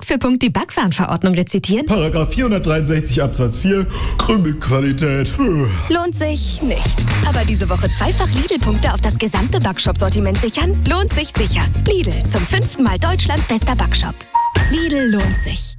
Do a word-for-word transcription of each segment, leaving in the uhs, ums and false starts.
für Punkt die Backwarenverordnung rezitieren? Paragraph vierhundertdreiundsechzig Absatz vier, Krümelqualität. Lohnt sich nicht. Aber diese Woche zweifach Lidl-Punkte auf das gesamte Backshop-Sortiment sichern? Lohnt sich sicher. Lidl, zum fünften Mal Deutschlands bester Backshop. Lidl lohnt sich.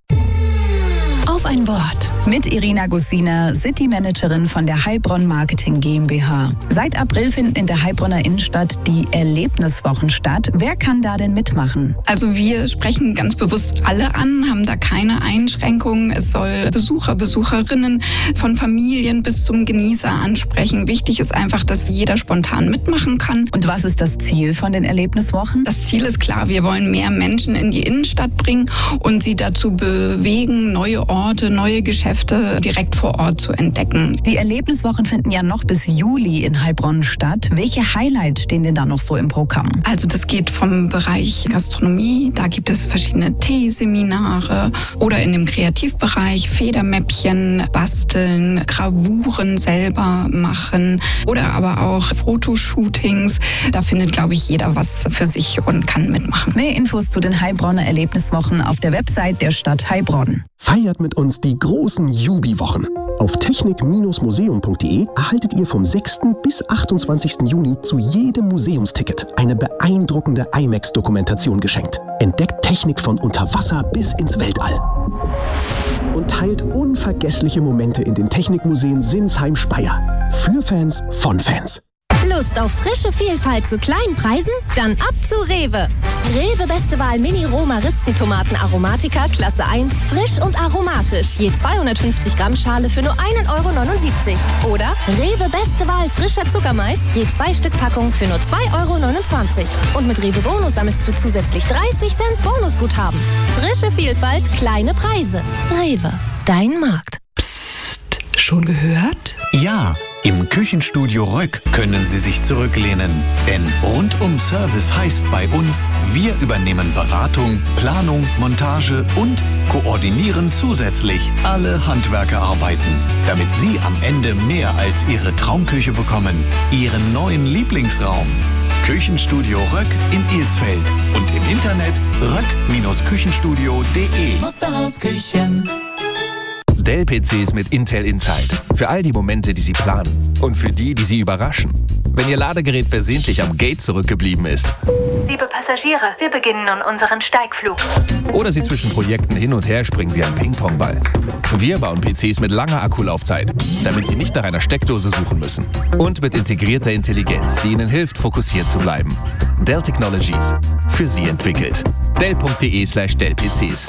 Auf ein Wort. Mit Irina Gussiner, City-Managerin von der Heilbronn Marketing GmbH. Seit April finden in der Heilbronner Innenstadt die Erlebniswochen statt. Wer kann da denn mitmachen? Also wir sprechen ganz bewusst alle an, haben da keine Einschränkungen. Es soll Besucher, Besucherinnen von Familien bis zum Genießer ansprechen. Wichtig ist einfach, dass jeder spontan mitmachen kann. Und was ist das Ziel von den Erlebniswochen? Das Ziel ist klar, wir wollen mehr Menschen in die Innenstadt bringen und sie dazu bewegen, neue Orte, neue Geschäfte direkt vor Ort zu entdecken. Die Erlebniswochen finden ja noch bis Juli in Heilbronn statt. Welche Highlights stehen denn da noch so im Programm? Also das geht vom Bereich Gastronomie, da gibt es verschiedene Teeseminare oder in dem Kreativbereich Federmäppchen basteln, Gravuren selber machen oder aber auch Fotoshootings. Da findet, glaube ich, jeder was für sich und kann mitmachen. Mehr Infos zu den Heilbronner Erlebniswochen auf der Website der Stadt Heilbronn. Feiert mit uns die großen Jubi-Wochen. Auf technik Bindestrich museum punkt de erhaltet ihr vom sechsten bis achtundzwanzigsten Juni zu jedem Museumsticket eine beeindruckende IMAX-Dokumentation geschenkt. Entdeckt Technik von unter Wasser bis ins Weltall. Und teilt unvergessliche Momente in den Technikmuseen Sinsheim-Speyer. Für Fans von Fans. Lust auf frische Vielfalt zu kleinen Preisen? Dann ab zu Rewe. Rewe Beste Wahl Mini-Roma-Ristentomaten Aromatica Klasse eins, frisch und aromatisch. Je zweihundertfünfzig Gramm Schale für nur ein Euro neunundsiebzig. Oder Rewe Beste Wahl frischer Zuckermais, je zwei Stück Packung für nur zwei Euro neunundzwanzig. Und mit Rewe Bonus sammelst du zusätzlich dreißig Cent Bonusguthaben. Frische Vielfalt, kleine Preise. Rewe, dein Markt. Psst, schon gehört? Ja. Im Küchenstudio Röck können Sie sich zurücklehnen. Denn rundum Service heißt bei uns, wir übernehmen Beratung, Planung, Montage und koordinieren zusätzlich alle Handwerkerarbeiten, damit Sie am Ende mehr als Ihre Traumküche bekommen. Ihren neuen Lieblingsraum. Küchenstudio Röck in Ilsfeld und im Internet röck Küchenstudio punkt de. Musterhausküchen. Dell-P Cs mit Intel Inside. Für all die Momente, die Sie planen. Und für die, die Sie überraschen. Wenn Ihr Ladegerät versehentlich am Gate zurückgeblieben ist. Liebe Passagiere, wir beginnen nun unseren Steigflug. Oder Sie zwischen Projekten hin und her springen wie ein Ping-Pong-Ball. Wir bauen P Cs mit langer Akkulaufzeit, damit Sie nicht nach einer Steckdose suchen müssen. Und mit integrierter Intelligenz, die Ihnen hilft, fokussiert zu bleiben. Dell Technologies. Für Sie entwickelt. Dell punkt de slash Dell P Cs.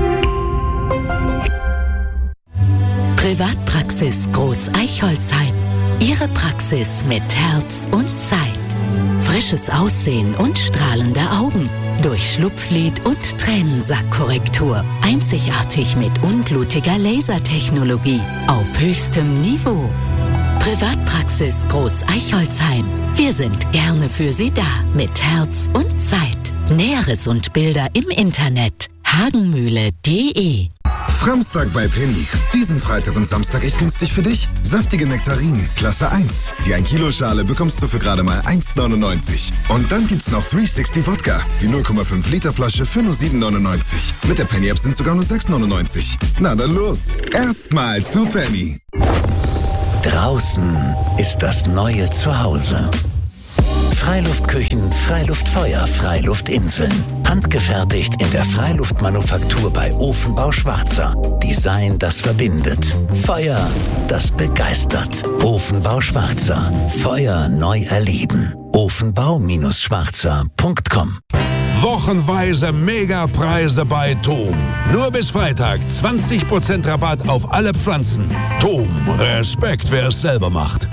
Privatpraxis Groß-Eichholzheim. Ihre Praxis mit Herz und Zeit. Frisches Aussehen und strahlende Augen. Durch Schlupflid und Tränensackkorrektur. Einzigartig mit unblutiger Lasertechnologie. Auf höchstem Niveau. Privatpraxis Groß-Eichholzheim. Wir sind gerne für Sie da. Mit Herz und Zeit. Näheres und Bilder im Internet. hagenmühle punkt de. Framstag bei Penny. Diesen Freitag und Samstag echt günstig für dich. Saftige Nektarinen, Klasse eins. Die ein Kilo Schale bekommst du für gerade mal eins neunundneunzig. Und dann gibt's noch dreihundertsechzig Wodka. Die null Komma fünf Liter Flasche für nur sieben neunundneunzig. Mit der Penny App sind sogar nur sechs neunundneunzig. Na dann los. Erstmal zu Penny. Draußen ist das neue Zuhause. Freiluftküchen, Freiluftfeuer, Freiluftinseln. Handgefertigt in der Freiluftmanufaktur bei Ofenbau Schwarzer. Design, das verbindet. Feuer, das begeistert. Ofenbau Schwarzer. Feuer neu erleben. ofenbau Schwarzer punkt com. Wochenweise Megapreise bei Thom. Nur bis Freitag zwanzig Prozent Rabatt auf alle Pflanzen. Thom, Respekt, wer es selber macht.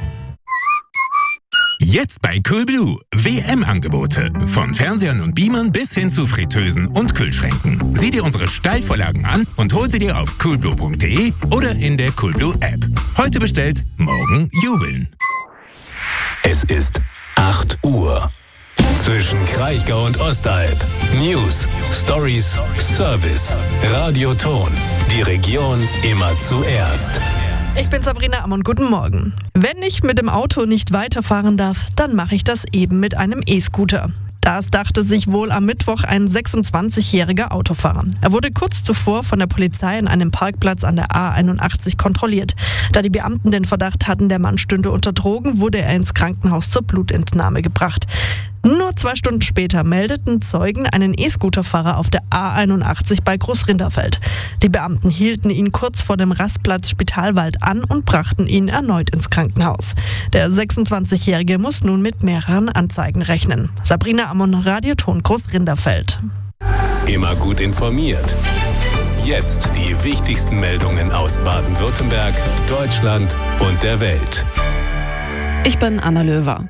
Jetzt bei Coolblue. W M-Angebote. Von Fernsehern und Beamern bis hin zu Fritteusen und Kühlschränken. Sieh dir unsere Steilvorlagen an und hol sie dir auf coolblue punkt de oder in der Coolblue App. Heute bestellt, morgen jubeln. Es ist acht Uhr. Zwischen Kraichgau und Ostalb. News, Stories, Service, Radioton. Die Region immer zuerst. Ich bin Sabrina Ammon, guten Morgen. Wenn ich mit dem Auto nicht weiterfahren darf, dann mache ich das eben mit einem E-Scooter. Das dachte sich wohl am Mittwoch ein sechsundzwanzigjähriger Autofahrer. Er wurde kurz zuvor von der Polizei in einem Parkplatz an der A einundachtzig kontrolliert. Da die Beamten den Verdacht hatten, der Mann stünde unter Drogen, wurde er ins Krankenhaus zur Blutentnahme gebracht. Nur zwei Stunden später meldeten Zeugen einen E-Scooterfahrer auf der A einundachtzig bei Großrinderfeld. Die Beamten hielten ihn kurz vor dem Rastplatz Spitalwald an und brachten ihn erneut ins Krankenhaus. Der sechsundzwanzigjährige muss nun mit mehreren Anzeigen rechnen. Sabrina Ammon, Radio Ton, Großrinderfeld. Immer gut informiert. Jetzt die wichtigsten Meldungen aus Baden-Württemberg, Deutschland und der Welt. Ich bin Anna Löwer.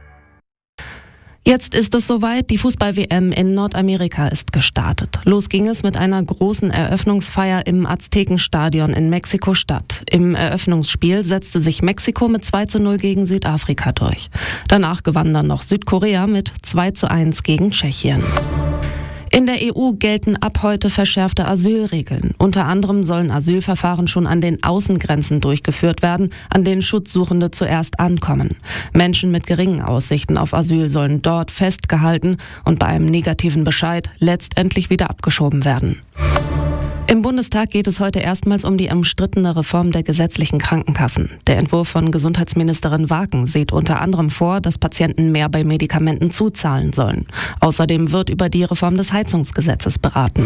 Jetzt ist es soweit, die Fußball-W M in Nordamerika ist gestartet. Los ging es mit einer großen Eröffnungsfeier im Aztekenstadion in Mexiko-Stadt. Im Eröffnungsspiel setzte sich Mexiko mit zwei zu null gegen Südafrika durch. Danach gewann dann noch Südkorea mit zwei zu eins gegen Tschechien. In der E U gelten ab heute verschärfte Asylregeln. Unter anderem sollen Asylverfahren schon an den Außengrenzen durchgeführt werden, an denen Schutzsuchende zuerst ankommen. Menschen mit geringen Aussichten auf Asyl sollen dort festgehalten und bei einem negativen Bescheid letztendlich wieder abgeschoben werden. Im Bundestag geht es heute erstmals um die umstrittene Reform der gesetzlichen Krankenkassen. Der Entwurf von Gesundheitsministerin Waken sieht unter anderem vor, dass Patienten mehr bei Medikamenten zuzahlen sollen. Außerdem wird über die Reform des Heizungsgesetzes beraten.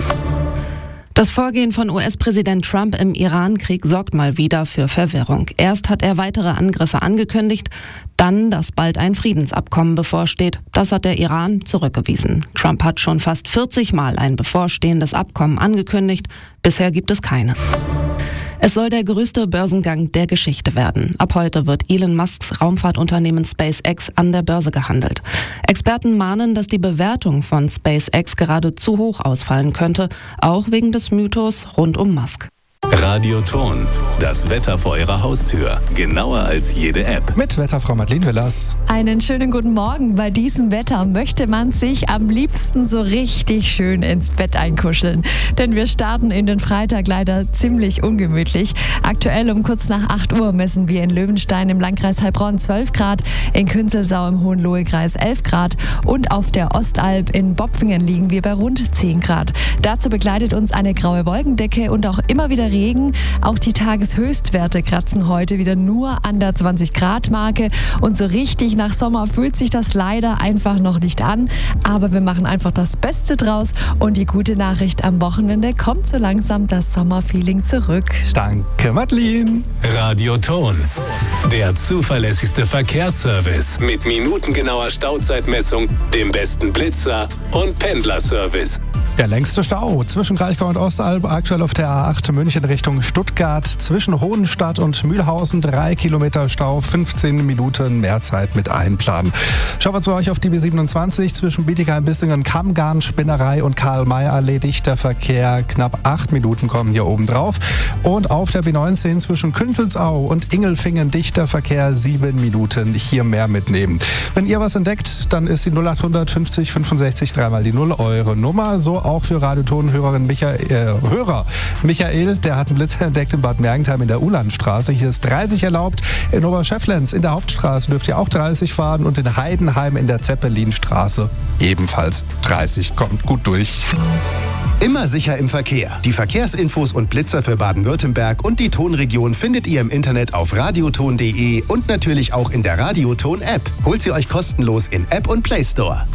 Das Vorgehen von U S-Präsident Trump im Iran-Krieg sorgt mal wieder für Verwirrung. Erst hat er weitere Angriffe angekündigt, dann, dass bald ein Friedensabkommen bevorsteht. Das hat der Iran zurückgewiesen. Trump hat schon fast vierzig Mal ein bevorstehendes Abkommen angekündigt. Bisher gibt es keines. Es soll der größte Börsengang der Geschichte werden. Ab heute wird Elon Musks Raumfahrtunternehmen SpaceX an der Börse gehandelt. Experten mahnen, dass die Bewertung von SpaceX gerade zu hoch ausfallen könnte, auch wegen des Mythos rund um Musk. Radio Ton, das Wetter vor Ihrer Haustür. Genauer als jede App. Mit Wetterfrau Madeleine Willers. Einen schönen guten Morgen. Bei diesem Wetter möchte man sich am liebsten so richtig schön ins Bett einkuscheln. Denn wir starten in den Freitag leider ziemlich ungemütlich. Aktuell um kurz nach acht Uhr messen wir in Löwenstein im Landkreis Heilbronn zwölf Grad, in Künzelsau im Hohenlohe-Kreis elf Grad und auf der Ostalb in Bopfingen liegen wir bei rund zehn Grad. Dazu begleitet uns eine graue Wolkendecke und auch immer wieder Regen. Auch die Tageshöchstwerte kratzen heute wieder nur an der zwanzig Grad Marke und so richtig nach Sommer fühlt sich das leider einfach noch nicht an, aber wir machen einfach das Beste draus und die gute Nachricht: am Wochenende kommt so langsam das Sommerfeeling zurück. Danke, Madeleine. Radio Ton, der zuverlässigste Verkehrsservice mit minutengenauer Stauzeitmessung, dem besten Blitzer und Pendlerservice. Der längste Stau zwischen Kraichgau und Ostalb, aktuell auf der A acht München Richtung Stuttgart. Zwischen Hohenstadt und Mühlhausen drei Kilometer Stau, fünfzehn Minuten mehr Zeit mit einplanen. Schauen wir zu euch auf die B siebenundzwanzig zwischen Bietigheim-Bissingen, Kammgarn, Spinnerei und Karl-May-Allee. Dichter Verkehr, knapp acht Minuten kommen hier oben drauf. Und auf der B neunzehn zwischen Künfelsau und Ingelfingen, dichter Verkehr, sieben Minuten. Hier mehr mitnehmen. Wenn ihr was entdeckt, dann ist die null acht fünfzig fünfundsechzig dreimal die null eure Nummer. So auch für Radioton-Hörerin Michael, äh, Hörer Michael, der hat einen Blitzer entdeckt in Bad Mergentheim in der Ulandstraße. Hier ist dreißig erlaubt. In Oberschefflenz in der Hauptstraße dürft ihr auch dreißig fahren und in Heidenheim in der Zeppelinstraße ebenfalls dreißig. Kommt gut durch. Immer sicher im Verkehr. Die Verkehrsinfos und Blitzer für Baden-Württemberg und die Tonregion findet ihr im Internet auf radioton punkt de und natürlich auch in der Radioton-App. Holt sie euch kostenlos in App und Play Store.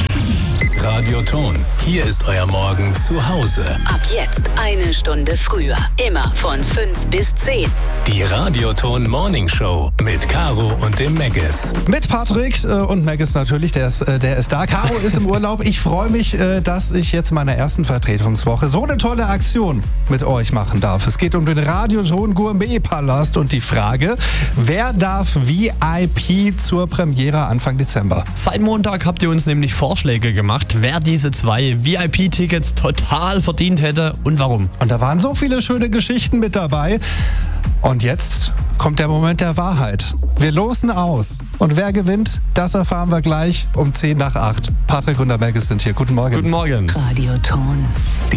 Radio Ton, hier ist euer Morgen zu Hause. Ab jetzt eine Stunde früher. Immer von fünf bis zehn. Die Radioton Morning Show mit Caro und dem Maggis. Mit Patrick äh, und Maggis natürlich, der ist, äh, der ist da. Caro ist im Urlaub. Ich freue mich, äh, dass ich jetzt in meiner ersten Vertretungswoche so eine tolle Aktion mit euch machen darf. Es geht um den Radioton Gourmet-Palast und die Frage, wer darf V I P zur Premiere Anfang Dezember? Seit Montag habt ihr uns nämlich Vorschläge gemacht, wer diese zwei V I P-Tickets total verdient hätte und warum. Und da waren so viele schöne Geschichten mit dabei. Und jetzt kommt der Moment der Wahrheit. Wir losen aus. Und wer gewinnt, das erfahren wir gleich um zehn nach acht. Patrick und der Maggis sind hier. Guten Morgen. Guten Morgen. Radio Ton.